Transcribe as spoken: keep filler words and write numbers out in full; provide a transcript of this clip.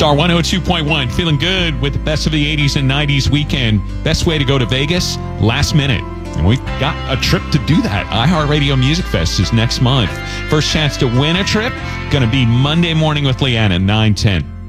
Star one oh two point one, feeling good with the best of the eighties and nineties weekend. Best way to go to Vegas, last minute. And we've got a trip to do that. iHeartRadio Music Fest is next month. First chance to win a trip, going to be Monday morning with Leanna, nine ten.